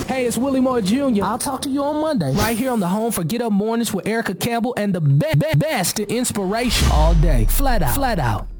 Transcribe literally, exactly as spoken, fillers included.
Hey, it's Willie Moore Junior I'll talk to you on Monday. Right here on the home for Get Up Mornings with Erica Campbell and the be- be- best in inspiration all day. Flat out. Flat out.